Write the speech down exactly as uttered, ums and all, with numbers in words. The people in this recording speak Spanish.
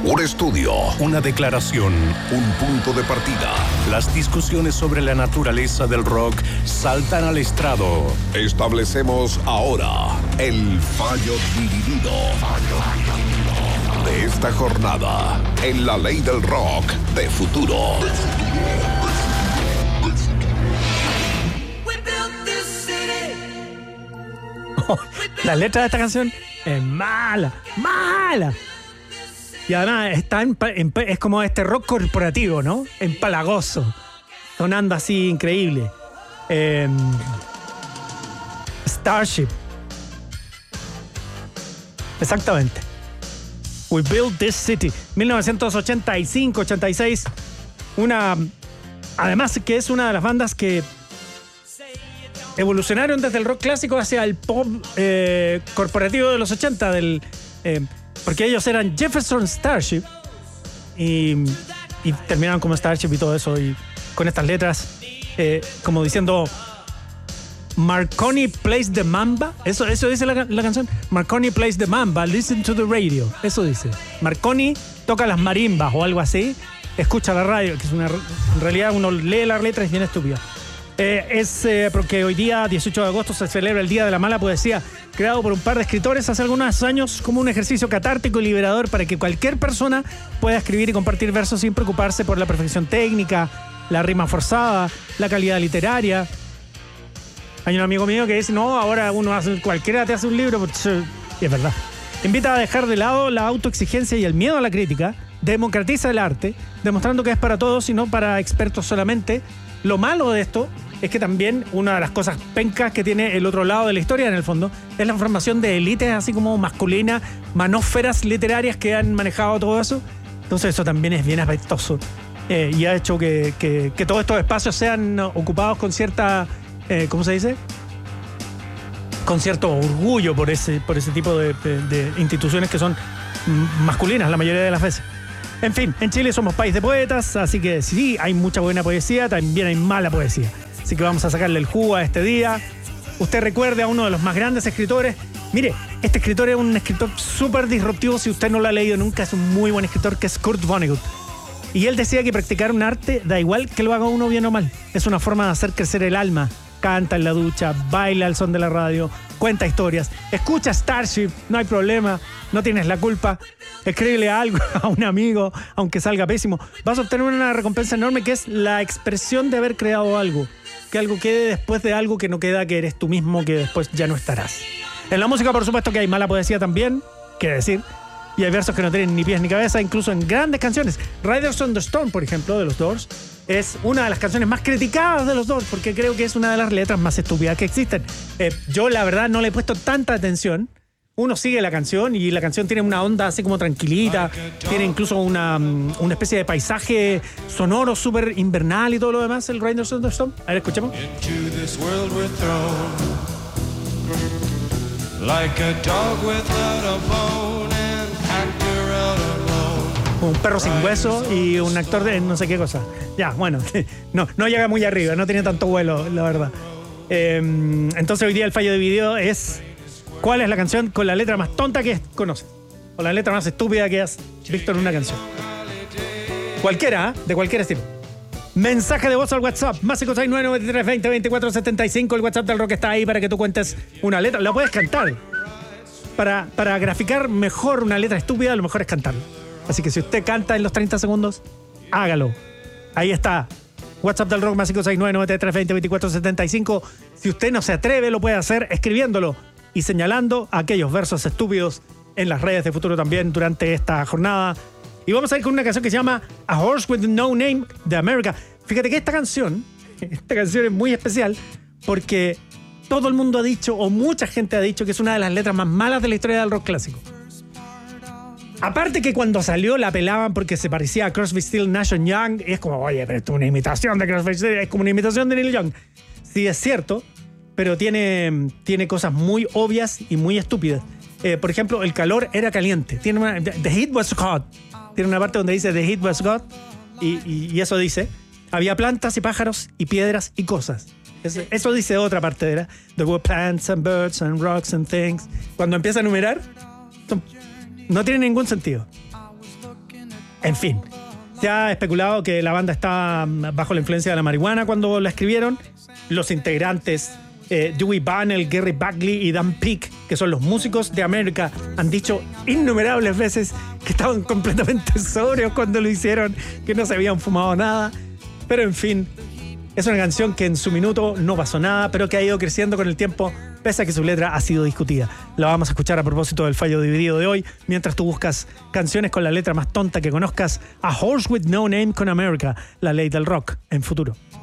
Un estudio, una declaración, un punto de partida. Las discusiones sobre la naturaleza del rock saltan al estrado. Establecemos ahora el fallo dividido de esta jornada en la ley del rock de futuro. Oh, la letra de esta canción es mala, mala. Y además está en, en, es como este rock corporativo, ¿no? Empalagoso, sonando así increíble. Eh, Starship. Exactamente. We Built This City. mil novecientos ochenta y cinco, ochenta y seis. Una... Además que es una de las bandas que evolucionaron desde el rock clásico hacia el pop eh, corporativo de los ochenta, del, eh, porque ellos eran Jefferson Starship y, y terminaron como Starship y todo eso, y con estas letras eh, como diciendo Marconi plays the mamba, eso, eso dice la, la canción. Marconi plays the mamba, listen to the radio, eso dice. Marconi toca las marimbas o algo así, escucha la radio, que es una, en realidad uno lee la letra y es bien estúpida. Eh, es eh, porque hoy día, dieciocho de agosto, se celebra el Día de la Mala Poesía, creado por un par de escritores hace algunos años como un ejercicio catártico y liberador para que cualquier persona pueda escribir y compartir versos sin preocuparse por la perfección técnica, la rima forzada, la calidad literaria. Hay un amigo mío que dice, no, ahora uno hace, cualquiera te hace un libro, y es verdad. Invita a dejar de lado la autoexigencia y el miedo a la crítica, democratiza el arte, demostrando que es para todos y no para expertos solamente. Lo malo de esto es que también una de las cosas pencas que tiene el otro lado de la historia, en el fondo, es la formación de élites así como masculinas, manósferas literarias que han manejado todo eso. Entonces eso también es bien apestoso eh, y ha hecho que, que, que todos estos espacios sean ocupados con cierta, eh, ¿cómo se dice? Con cierto orgullo por ese, por ese tipo de, de, de instituciones que son masculinas la mayoría de las veces. En fin, en Chile somos país de poetas, así que sí, hay mucha buena poesía, también hay mala poesía. Así que vamos a sacarle el jugo a este día. Usted recuerde a uno de los más grandes escritores. Mire, este escritor es un escritor súper disruptivo. Si usted no lo ha leído nunca, es un muy buen escritor, que es Kurt Vonnegut. Y él decía que practicar un arte da igual que lo haga uno bien o mal. Es una forma de hacer crecer el alma. Canta en la ducha, baila al son de la radio, cuenta historias, escucha Starship, no hay problema, no tienes la culpa. Escríbele algo a un amigo, aunque salga pésimo. Vas a obtener una recompensa enorme, que es la expresión de haber creado algo. Que algo quede después de algo que no queda, que eres tú mismo, que después ya no estarás. En la música, por supuesto, que hay mala poesía también, quiere decir. Y hay versos que no tienen ni pies ni cabeza, incluso en grandes canciones. Riders on the Storm, por ejemplo, de los Doors, es una de las canciones más criticadas de los Doors, porque creo que es una de las letras más estúpidas que existen. Eh, yo, la verdad, no le he puesto tanta atención. Uno sigue la canción y la canción tiene una onda así como tranquilita, tiene incluso una, una especie de paisaje sonoro súper invernal y todo lo demás, el Riders on the Storm. A ver, escuchemos. Like a dog without a bone and actor out alone. Un perro sin hueso y un actor de no sé qué cosa. Ya, bueno, no, no llega muy arriba, no tiene tanto vuelo, la verdad. Eh, entonces hoy día el fallo de video es: ¿cuál es la canción con la letra más tonta que conoces? O la letra más estúpida que has visto en una canción. Cualquiera, ¿eh? De cualquier estilo. Mensaje de voz al WhatsApp, más cinco seis nueve, nueve tres dos cero, veinticuatro setenta y cinco. El WhatsApp del rock está ahí para que tú cuentes una letra. La puedes cantar. Para, para graficar mejor una letra estúpida, lo mejor es cantarla. Así que si usted canta en los treinta segundos, hágalo. Ahí está. WhatsApp del rock, más cinco seis nueve, nueve tres dos cero, veinticuatro setenta y cinco. Si usted no se atreve, lo puede hacer escribiéndolo y señalando aquellos versos estúpidos en las redes de Futuro también durante esta jornada. Y vamos a ir con una canción que se llama A Horse with No Name de America. Fíjate que esta canción, esta canción es muy especial porque todo el mundo ha dicho, o mucha gente ha dicho, que es una de las letras más malas de la historia del rock clásico. Aparte que cuando salió la pelaban porque se parecía a Crosby, Stills, Nash and Young. Y es como, oye, pero esto es una imitación de Crosby, Stills, es como una imitación de Neil Young. Sí, es cierto, pero tiene, tiene cosas muy obvias y muy estúpidas. Eh, por ejemplo, el calor era caliente. Tiene una, the heat was hot. Tiene una parte donde dice the heat was hot. Y, y, y eso dice, había plantas y pájaros y piedras y cosas. Eso, eso dice otra parte de la. There were plants and birds and rocks and things. Cuando empieza a enumerar, son, no tiene ningún sentido. En fin, se ha especulado que la banda estaba bajo la influencia de la marihuana cuando la escribieron. Los integrantes eh, Dewey Bunnell, Gary Buckley y Dan Peek, que son los músicos de América, han dicho innumerables veces que estaban completamente sobrios cuando lo hicieron, que no se habían fumado nada. Pero en fin, es una canción que en su minuto no pasó nada, pero que ha ido creciendo con el tiempo, pese a que su letra ha sido discutida. La vamos a escuchar a propósito del fallo dividido de hoy, mientras tú buscas canciones con la letra más tonta que conozcas. A Horse with No Name con America, la ley del rock en Futuro.